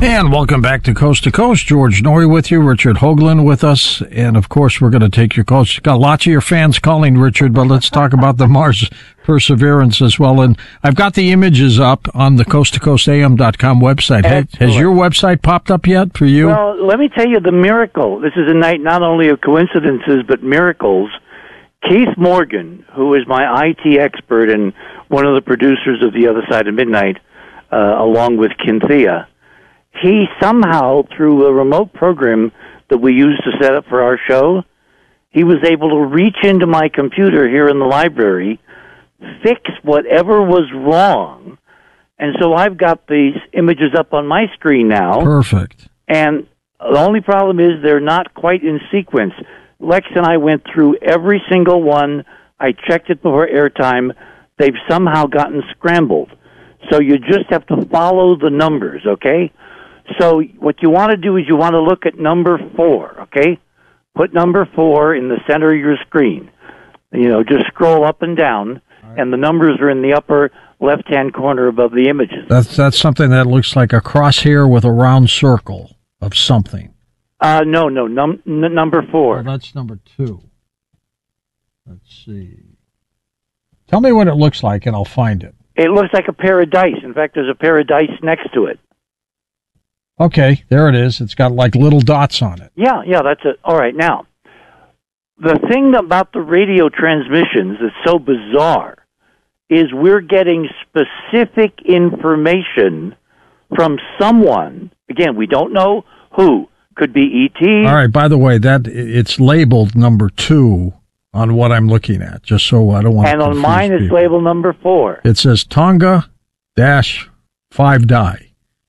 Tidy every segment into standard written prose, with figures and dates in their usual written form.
And welcome back to Coast. George Noory with you, Richard Hoagland with us, and of course we're going to take your calls. Got lots of your fans calling, Richard, but let's talk about the Mars Perseverance as well. And I've got the images up on the coasttocoastam.com website. Has your website popped up yet for you? Well, let me tell you the miracle. This is a night not only of coincidences, but miracles. Keith Morgan, who is my IT expert and one of the producers of The Other Side of Midnight, along with Kinthea, he somehow, through a remote program that we used to set up for our show, he was able to reach into my computer here in the library, fix whatever was wrong, and so I've got these images up on my screen now. Perfect. And the only problem is they're not quite in sequence. Lex and I went through every single one. I checked it before airtime. They've somehow gotten scrambled. So you just have to follow the numbers, okay? So what you want to do is you want to look at number 4, okay? Put number 4 in the center of your screen. You know, just scroll up and down, and the numbers are in the upper left-hand corner above the images. That's something that looks like a crosshair with a round circle of something. No, number 4. Well, that's number 2. Let's see. Tell me what it looks like, and I'll find it. It looks like a pair of dice. In fact, there's a pair of dice next to it. Okay, there it is. It's got like little dots on it. Yeah, that's it. All right, now, the thing about the radio transmissions that's so bizarre is we're getting specific information from someone. Again, we don't know who. Could be ET. All right, by the way, that it's labeled number 2 on what I'm looking at, just so I don't want to confuse And on mine, people. it's labeled number 4. It says Tonga-5 die.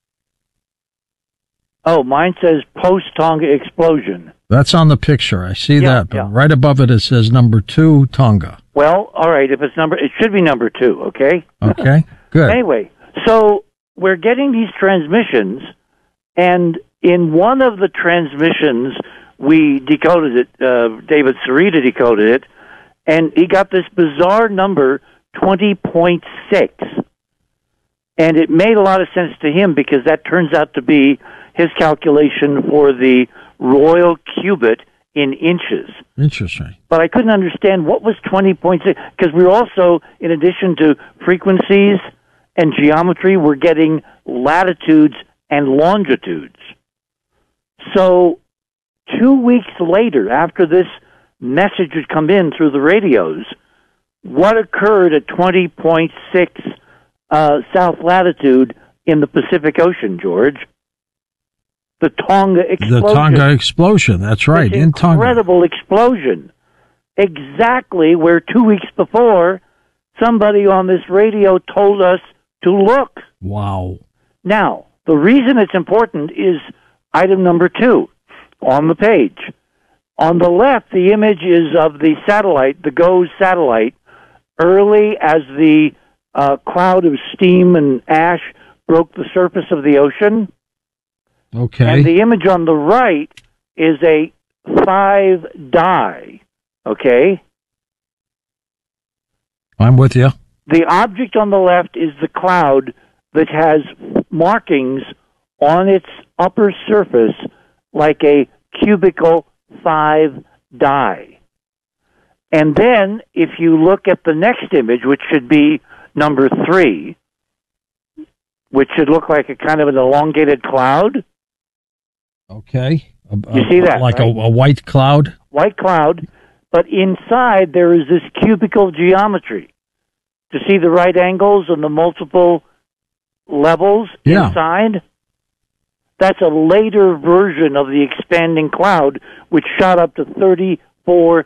Oh, mine says post-Tonga explosion. That's on the picture. I see that. But yeah. right above it, it says number 2, Tonga. Well, all right, if it's it should be number 2, okay? Okay, good. Anyway, so we're getting these transmissions, and in one of the transmissions, we decoded it, David Sarita decoded it, and he got this bizarre number, 20.6. And it made a lot of sense to him because that turns out to be his calculation for the royal cubit in inches. Interesting. But I couldn't understand what was 20.6, because we're also, in addition to frequencies and geometry, we're getting latitudes and longitudes. So 2 weeks later, after this message had come in through the radios, what occurred at 20.6 south latitude in the Pacific Ocean, George? The Tonga explosion. The Tonga explosion, that's right, This in Tonga. incredible explosion. Exactly where 2 weeks before, somebody on this radio told us to look. Wow. Now, the reason it's important is item number 2 on the page. On the left, the image is of the satellite, the GOES satellite, early as the cloud of steam and ash broke the surface of the ocean. Okay. And the image on the right is a 5 die, okay? I'm with you. The object on the left is the cloud that has markings on its upper surface like a cubical 5 die. And then, if you look at the next image, which should be number 3, which should look like a kind of an elongated cloud. Okay. You see that, like right? a white cloud? White cloud, but inside there is this cubical geometry. To see the right angles and the multiple levels inside? That's a later version of the expanding cloud, which shot up to 34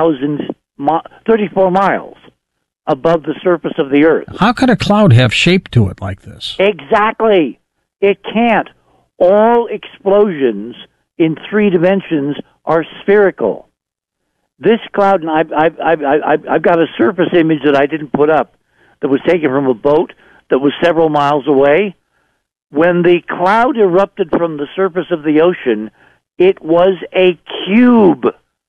miles above the surface of the Earth. How could a cloud have shape to it like this? Exactly. It can't. All explosions in 3 dimensions are spherical. This cloud, and I've got a surface image that I didn't put up that was taken from a boat that was several miles away. When the cloud erupted from the surface of the ocean, it was a cube.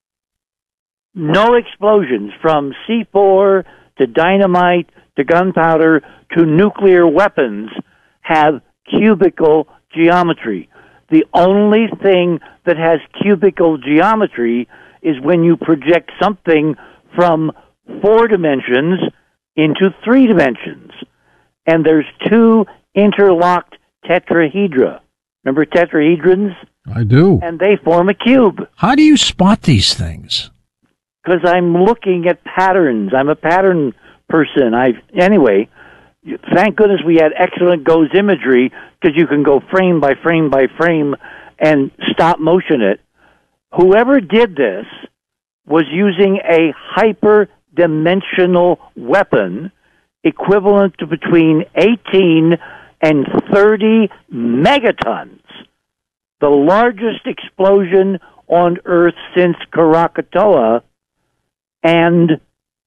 No explosions, from C4 to dynamite to gunpowder to nuclear weapons, have cubical geometry. The only thing that has cubical geometry is when you project something from 4 dimensions into 3 dimensions. And there's 2 interlocked tetrahedra. Remember tetrahedrons? I do. And they form a cube. How do you spot these things? Because I'm looking at patterns. I'm a pattern person. Anyway, thank goodness we had excellent GOES imagery, because you can go frame by frame by frame and stop motion it. Whoever did this was using a hyperdimensional weapon equivalent to between 18 and 30 megatons, the largest explosion on Earth since Krakatoa, and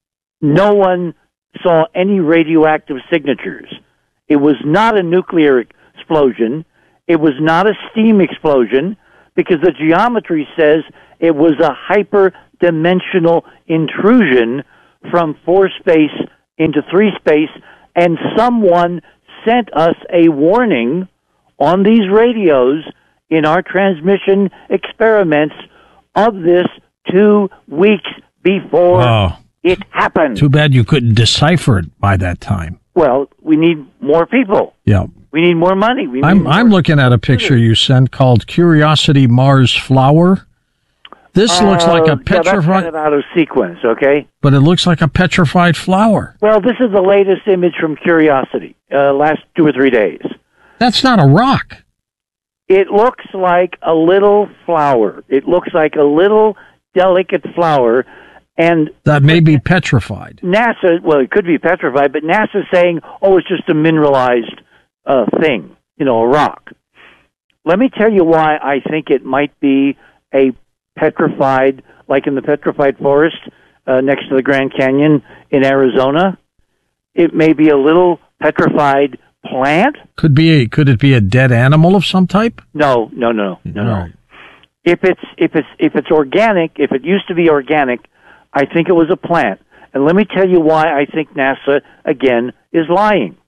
no one saw any radioactive signatures. It was not a nuclear explosion. It was not a steam explosion, because the geometry says it was a hyperdimensional intrusion from 4 space into 3 space, and someone sent us a warning on these radios in our transmission experiments of this 2 weeks before it happened. Too bad you couldn't decipher it by that time. Well, we need more people. Yeah. We need more money. I'm looking at a picture you sent called Curiosity Mars Flower. This looks like a petrified... Yeah, that's kind of out of sequence, okay? But it looks like a petrified flower. Well, this is the latest image from Curiosity, last 2 or 3 days. That's not a rock. It looks like a little flower. It looks like a little delicate flower, and... That may be petrified. NASA, well, it could be petrified, but NASA's saying, oh, it's just a mineralized thing, a rock. Let me tell you why I think it might be a petrified, like in the petrified forest next to the Grand Canyon in Arizona. It may be a little petrified plant. Could it be a dead animal of some type? No. Right. If it's organic, if it used to be organic, I think it was a plant. And let me tell you why I think NASA again is lying.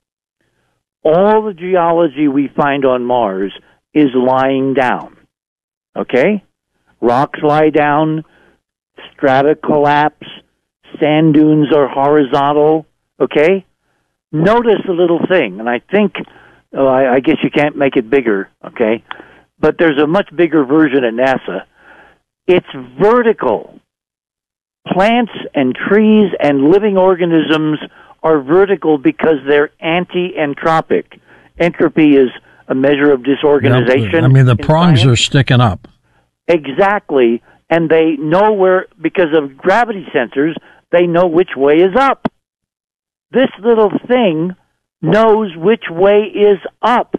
All the geology we find on Mars is lying down. Okay? Rocks lie down, strata collapse, sand dunes are horizontal, okay? Notice a little thing, and I think, I guess you can't make it bigger, okay? But there's a much bigger version at NASA. It's vertical. Plants and trees and living organisms are vertical because they're anti-entropic. Entropy is a measure of disorganization. I mean, the prongs are sticking up. Exactly, and they know where, because of gravity sensors, they know which way is up. This little thing knows which way is up.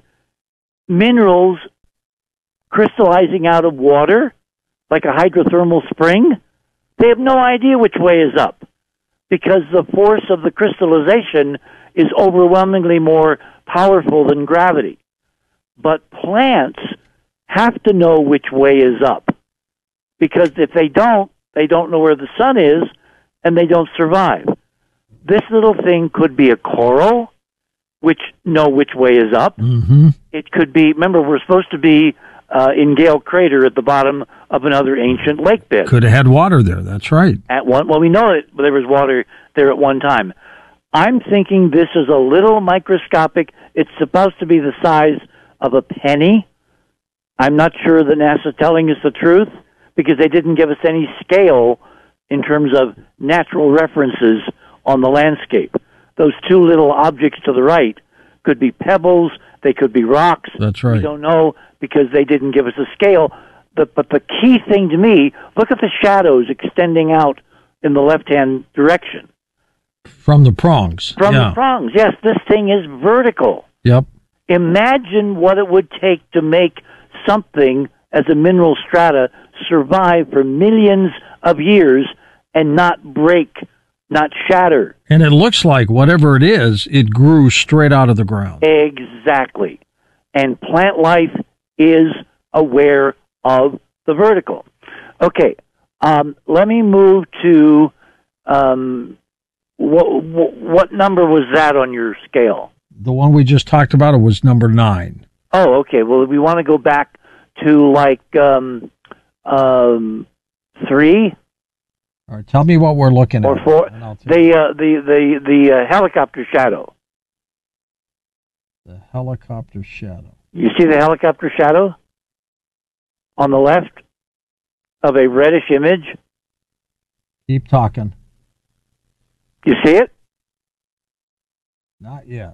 Minerals crystallizing out of water, like a hydrothermal spring, they have no idea which way is up, because the force of the crystallization is overwhelmingly more powerful than gravity. But plants have to know which way is up, because if they don't know where the sun is, and they don't survive. This little thing could be a coral, which know which way is up. Mm-hmm. It could be, remember, we're supposed to be in Gale Crater at the bottom of another ancient lake bed. Could have had water there, that's right. Well, we know that there was water there at one time. I'm thinking this is a little microscopic. It's supposed to be the size of a penny. I'm not sure that NASA's telling us the truth, because they didn't give us any scale in terms of natural references on the landscape. Those 2 little objects to the right could be pebbles, they could be rocks. That's right. We don't know because they didn't give us a scale. But the key thing to me, look at the shadows extending out in the left-hand direction. From the prongs. The prongs, yes. This thing is vertical. Yep. Imagine what it would take to make something as a mineral strata survive for millions of years and not break, not shatter. And it looks like whatever it is, it grew straight out of the ground. Exactly. And plant life is aware of the vertical. Okay, let me move to what number was that on your scale? The one we just talked about, it was number 9. Oh, okay. Well, we want to go back to like 3 All right, tell me what we're looking or at. 4. The helicopter shadow. The helicopter shadow. You see the helicopter shadow on the left of a reddish image? Keep talking. You see it? Not yet.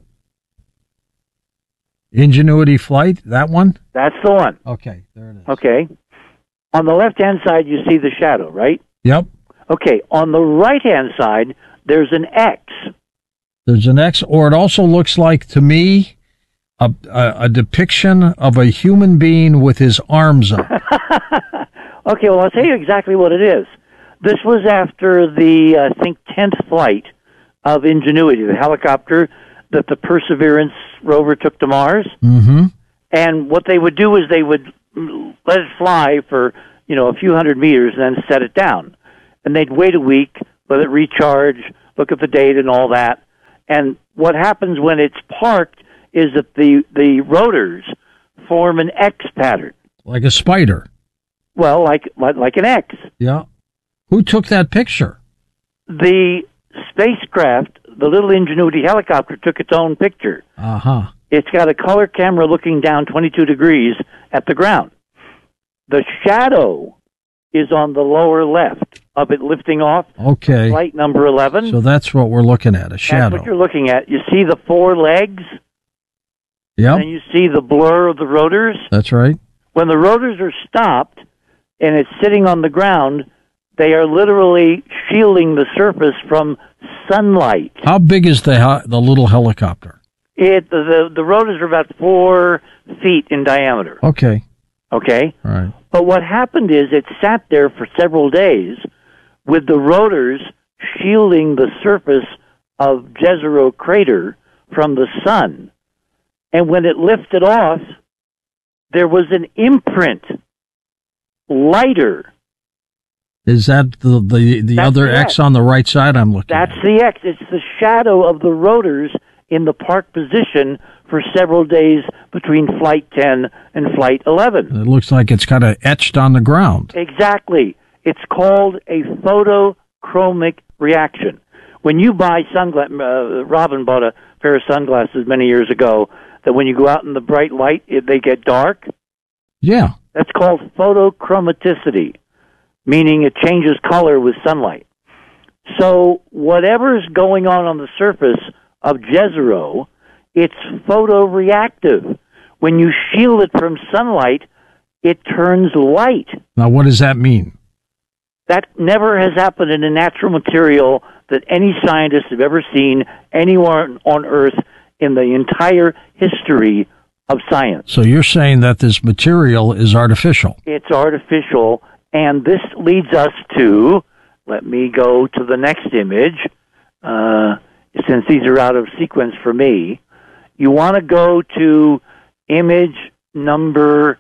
Ingenuity Flight, that one? That's the one. Okay, there it is. Okay. On the left-hand side, you see the shadow, right? Yep. Okay. On the right-hand side, there's an X. There's an X, or it also looks like, to me, a depiction of a human being with his arms up. Okay, well, I'll tell you exactly what it is. This was after the, I think, 10th flight of Ingenuity, the helicopter that the Perseverance rover took to Mars. Mm-hmm. And what they would do is they would let it fly for, a few hundred meters and then set it down. And they'd wait a week, let it recharge, look at the data and all that. And what happens when it's parked is that the rotors form an X pattern. Like a spider. Well, like an X. Yeah. Who took that picture? The spacecraft, the little Ingenuity helicopter, took its own picture. Uh-huh. It's got a color camera looking down 22 degrees at the ground. The shadow is on the lower left of it lifting off. Okay. Flight number 11. So that's what we're looking at, a shadow. That's what you're looking at. You see the 4 legs? Yep. And you see the blur of the rotors? That's right. When the rotors are stopped and it's sitting on the ground, they are literally shielding the surface from sunlight. How big is the little helicopter? The rotors are about 4 feet in diameter. Okay. Okay? All right. But what happened is it sat there for several days with the rotors shielding the surface of Jezero crater from the sun. And when it lifted off, there was an imprint, lighter. Is that the other X on the right side I'm looking at? That's the X. It's the shadow of the rotors in the park position for several days between Flight 10 and Flight 11. It looks like it's kind of etched on the ground. Exactly. It's called a photochromic reaction. When you buy sunglasses, Robin bought a pair of sunglasses many years ago that when you go out in the bright light, they get dark. Yeah. That's called photochromaticity, meaning it changes color with sunlight. So whatever's going on the surface of Jezero, it's photoreactive. When you shield it from sunlight, it turns white. Now, what does that mean? That never has happened in a natural material that any scientists have ever seen anywhere on Earth in the entire history of science. So you're saying that this material is artificial? It's artificial, and this leads us to, let me go to the next image, since these are out of sequence for me. You want to go to image number,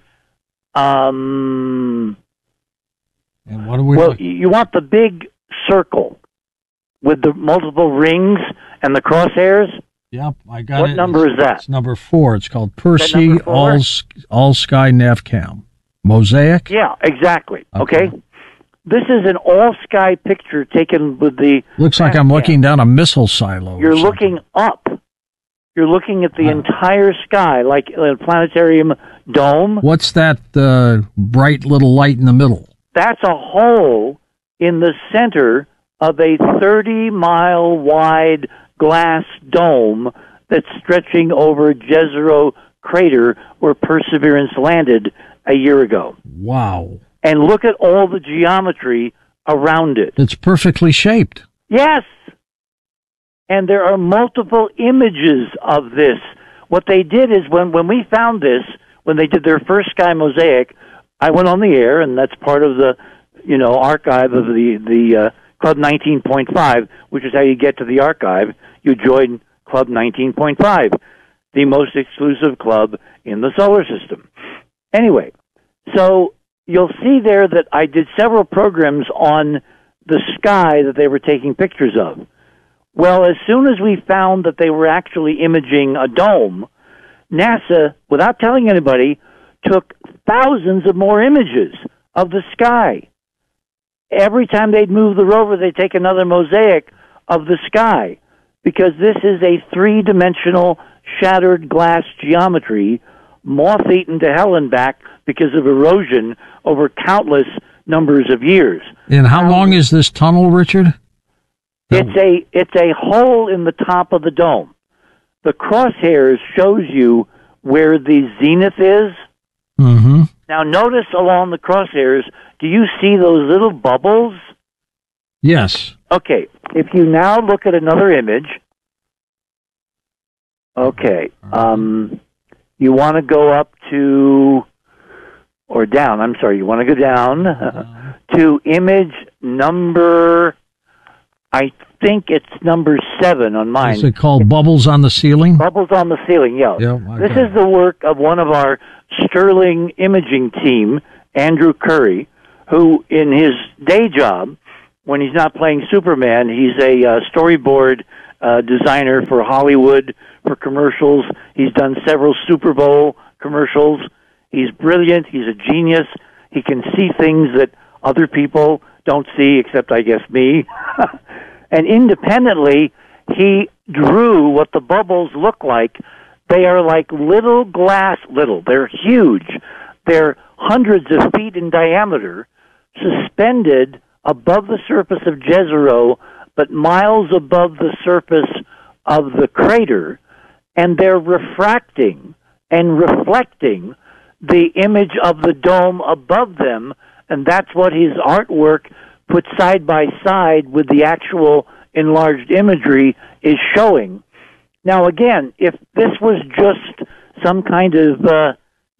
and what are we you want the big circle with the multiple rings and the crosshairs? Yep, I got it. What number is that? It's number 4. It's called Percy All Sky Navcam. Mosaic? Yeah, exactly. Okay. This is an all-sky picture taken with the... Looks like I'm looking down a missile silo. You're looking up. You're looking at the entire sky, like a planetarium dome. What's that bright little light in the middle? That's a hole in the center of a 30-mile-wide glass dome that's stretching over Jezero crater where Perseverance landed a year ago. Wow. And look at all the geometry around it. It's perfectly shaped. Yes. And there are multiple images of this. What they did is when we found this, when they did their first Sky Mosaic, I went on the air, and that's part of the, archive of the Club 19.5, which is how you get to the archive. You join Club 19.5, the most exclusive club in the solar system. Anyway, so you'll see there that I did several programs on the sky that they were taking pictures of. Well, as soon as we found that they were actually imaging a dome, NASA, without telling anybody, took thousands of more images of the sky. Every time they'd move the rover, they'd take another mosaic of the sky, because this is a three-dimensional shattered glass geometry, moth-eaten to hell and back because of erosion over countless numbers of years. And how long is this tunnel, Richard? It's a hole in the top of the dome. The crosshairs shows you where the zenith is. Mm-hmm. Now notice along the crosshairs, do you see those little bubbles? Yes. Okay, if you now look at another image, okay, you want to go up to, or down, I'm sorry, you want to go down to image number, I think it's number 7 on mine. Is it called Bubbles on the Ceiling? Bubbles on the Ceiling, yeah. This is the work of one of our sterling imaging team, Andrew Curry, who in his day job, when he's not playing Superman, he's a storyboard designer for Hollywood, for commercials. He's done several Super Bowl commercials. He's brilliant. He's a genius. He can see things that other people don't see, except, I guess, me. And independently, he drew what the bubbles look like. They are like they're huge. They're hundreds of feet in diameter, suspended above the surface of Jezero, but miles above the surface of the crater, and they're refracting and reflecting the image of the dome above them, and that's what his artwork put side by side with the actual enlarged imagery is showing. Now, again, if this was just some kind of,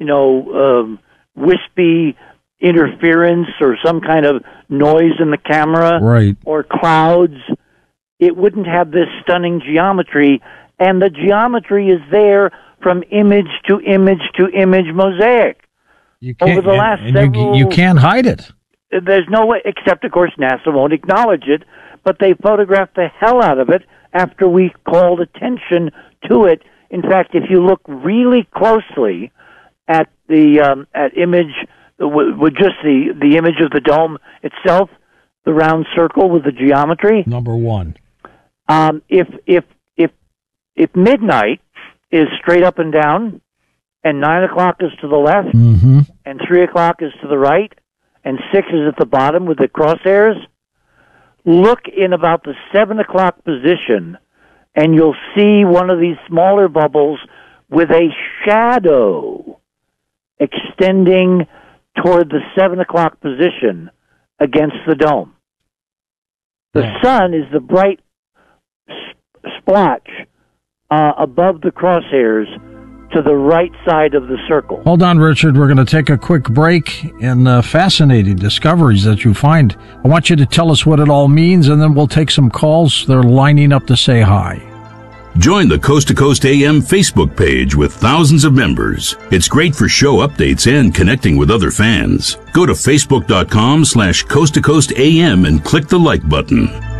wispy interference or some kind of noise in the camera, right, or clouds, it wouldn't have this stunning geometry, and the geometry is there from image to image to image mosaic. Over the last several... You can't hide it. There's no way, except, of course, NASA won't acknowledge it, but they photographed the hell out of it after we called attention to it. In fact, if you look really closely at the image, with just the image of the dome itself, the round circle with the geometry. Number 1. If midnight is straight up and down, and 9 o'clock is to the left, mm-hmm, and 3 o'clock is to the right, and 6 is at the bottom with the crosshairs, look in about the 7 o'clock position, and you'll see one of these smaller bubbles with a shadow extending toward the 7 o'clock position against the dome. The sun is the bright splotch above the crosshairs to the right side of the circle. Hold on, Richard. We're going to take a quick break, and fascinating discoveries that you find. I want you to tell us what it all means, and then we'll take some calls. They're lining up to say hi. Join the Coast to Coast AM Facebook page with thousands of members. It's great for show updates and connecting with other fans. Go to facebook.com/Coast to Coast AM and click the like button.